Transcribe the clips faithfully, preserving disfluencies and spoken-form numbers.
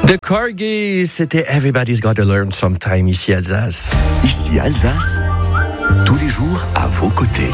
The Corgis, c'était Everybody's Gotta Learn Sometime ici Alsace. Ici Alsace, tous les jours à vos côtés.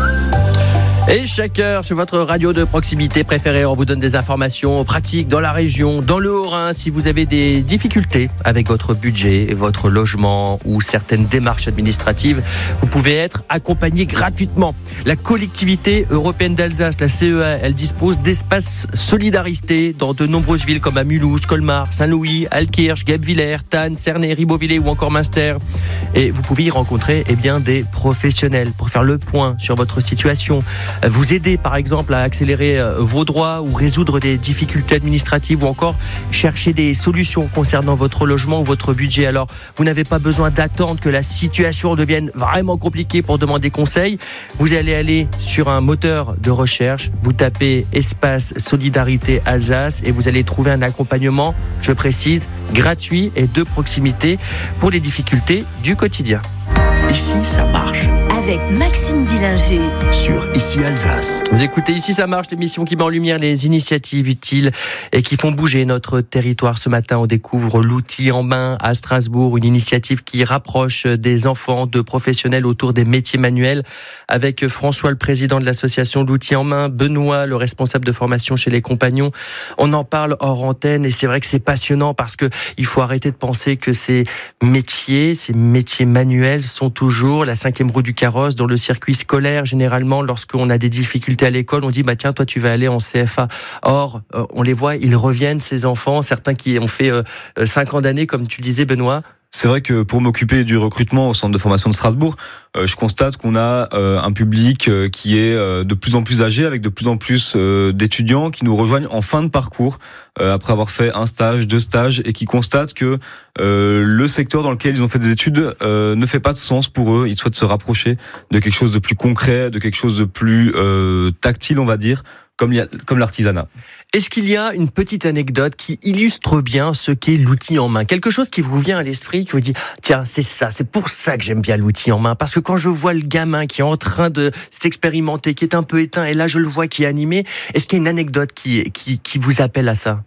Et chaque heure sur votre radio de proximité préférée, on vous donne des informations pratiques dans la région, dans le Haut-Rhin. Si vous avez des difficultés avec votre budget, votre logement ou certaines démarches administratives, vous pouvez être accompagné gratuitement. La collectivité européenne d'Alsace, la C E A, elle dispose d'espaces solidarité dans de nombreuses villes comme à Mulhouse, Colmar, Saint-Louis, Altkirch, Guebwiller, Thann, Cernay, Ribeauvillé ou encore Münster. Et vous pouvez y rencontrer eh bien, des professionnels pour faire le point sur votre situation, vous aider par exemple à accélérer vos droits ou résoudre des difficultés administratives ou encore chercher des solutions concernant votre logement ou votre budget. Alors vous n'avez pas besoin d'attendre que la situation devienne vraiment compliquée pour demander conseil. Vous allez aller sur un moteur de recherche, vous tapez espace solidarité Alsace et vous allez trouver un accompagnement, je précise, gratuit et de proximité pour les difficultés du quotidien. Ici, ça marche. Avec Maxime Dillinger. Sur Ici Alsace. Vous écoutez Ici ça marche, l'émission qui met en lumière les initiatives utiles et qui font bouger notre territoire. Ce matin, on découvre l'outil en main à Strasbourg, une initiative qui rapproche des enfants de professionnels autour des métiers manuels. Avec François, le président de l'association L'outil en main, Benoît, le responsable de formation chez les compagnons. On en parle hors antenne et c'est vrai que c'est passionnant parce que il faut arrêter de penser que ces métiers, ces métiers manuels sont toujours la cinquième roue du carrosse dans le circuit scolaire. Généralement, lorsqu'on a des difficultés à l'école, on dit bah tiens, toi tu vas aller en C F A. Or, euh, on les voit, ils reviennent, ces enfants, certains qui ont fait euh, cinq ans d'années, comme tu le disais, Benoît. C'est vrai que pour m'occuper du recrutement au centre de formation de Strasbourg, euh, je constate qu'on a euh, un public euh, qui est euh, de plus en plus âgé, avec de plus en plus euh, d'étudiants qui nous rejoignent en fin de parcours, euh, après avoir fait un stage, deux stages, et qui constatent que euh, le secteur dans lequel ils ont fait des études euh, ne fait pas de sens pour eux. Ils souhaitent se rapprocher de quelque chose de plus concret, de quelque chose de plus euh, tactile, on va dire, comme, comme l'artisanat. Est-ce qu'il y a une petite anecdote qui illustre bien ce qu'est l'outil en main? Quelque chose qui vous vient à l'esprit, qui vous dit tiens, c'est ça, c'est pour ça que j'aime bien l'outil en main. Parce que quand je vois le gamin qui est en train de s'expérimenter, qui est un peu éteint, et là je le vois qui est animé, est-ce qu'il y a une anecdote qui, qui, qui vous appelle à ça?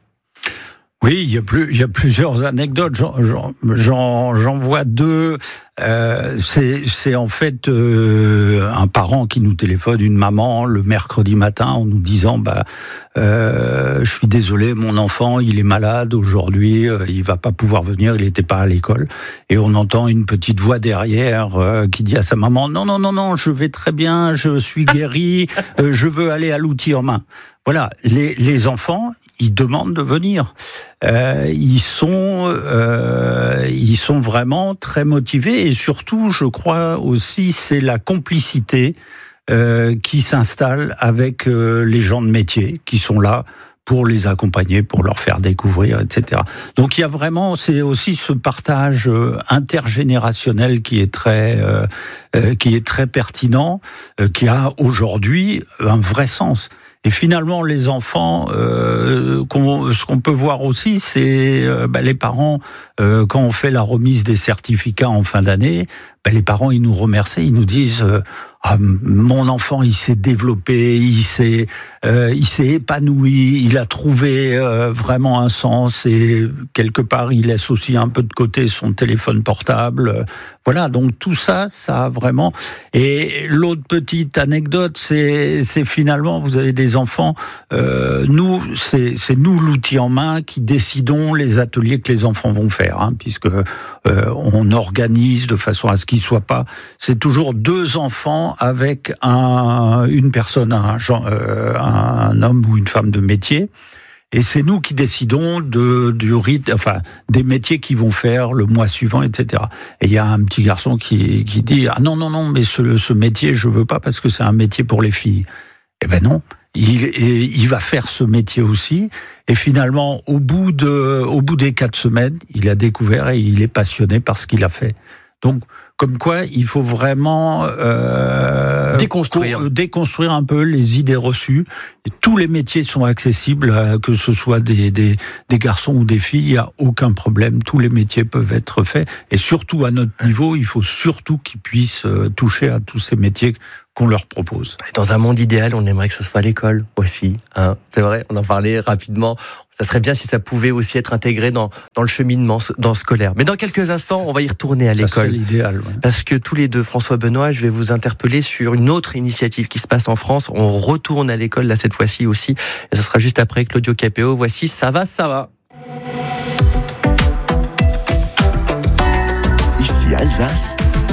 Oui, il y a plus, il y a plusieurs anecdotes. J'en, j'en, j'en, j'en vois deux. Euh, c'est, c'est en fait euh, un parent qui nous téléphone, une maman, le mercredi matin, en nous disant bah, euh, je suis désolé, mon enfant, il est malade aujourd'hui, euh, il va pas pouvoir venir, il n'était pas à l'école. Et on entend une petite voix derrière euh, qui dit à sa maman non, non, non, non, je vais très bien, je suis guéri, euh, je veux aller à l'outil en main. Voilà, les, les enfants, ils demandent de venir. Euh, ils sont, euh, ils sont vraiment très motivés et surtout, je crois aussi, c'est la complicité euh, qui s'installe avec euh, les gens de métier qui sont là pour les accompagner, pour leur faire découvrir, et cetera. Donc il y a vraiment, c'est aussi ce partage euh, intergénérationnel qui est très, euh, euh, qui est très pertinent, euh, qui a aujourd'hui un vrai sens. Et finalement, les enfants, euh, qu'on, ce qu'on peut voir aussi, c'est euh, bah, les parents, euh, quand on fait la remise des certificats en fin d'année, bah, les parents, ils nous remercient, ils nous disent euh, ah, mon enfant, il s'est développé, il s'est, euh, il s'est épanoui, il a trouvé euh, vraiment un sens et quelque part, il laisse aussi un peu de côté son téléphone portable. Voilà, donc tout ça, ça a vraiment... Et l'autre petite anecdote, c'est, c'est finalement, vous avez des enfants, euh, nous, c'est, c'est nous l'outil en main qui décidons les ateliers que les enfants vont faire, hein, puisque euh, on organise de façon à ce qu'ils soient pas... C'est toujours deux enfants avec un, une personne, un, euh, un homme ou une femme de métier. Et c'est nous qui décidons de, du rythme, enfin, des métiers qu'ils vont faire le mois suivant, et cetera. Et il y a un petit garçon qui, qui dit, ah non, non, non, mais ce, ce métier, je veux pas parce que c'est un métier pour les filles. Eh ben non. Il, il va faire ce métier aussi. Et finalement, au bout de, au bout des quatre semaines, il a découvert et il est passionné par ce qu'il a fait. Donc, comme quoi, il faut vraiment euh, déconstruire. Co- déconstruire un peu les idées reçues. Et tous les métiers sont accessibles, euh, que ce soit des, des, des garçons ou des filles, il n'y a aucun problème. Tous les métiers peuvent être faits. Et surtout, à notre niveau, il faut surtout qu'ils puissent euh, toucher à tous ces métiers qu'on leur propose. Dans un monde idéal, on aimerait que ce soit à l'école aussi. Hein. C'est vrai, on en parlait rapidement. Ça serait bien si ça pouvait aussi être intégré dans, dans le cheminement dans scolaire. Mais dans quelques instants, on va y retourner à l'école. Ça serait l'idéal. Ouais. Parce que tous les deux, François Benoît, je vais vous interpeller sur une autre initiative qui se passe en France. On retourne à l'école, là, cette fois-ci aussi. Et ça sera juste après Claudio Capéo. Voici Ça va, ça va. Ici Alsace,